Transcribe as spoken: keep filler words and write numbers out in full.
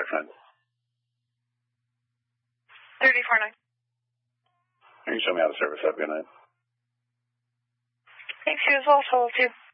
friend? thirty-four nine. You can show me how to service up. Good night. Thanks, you as well, Solo two.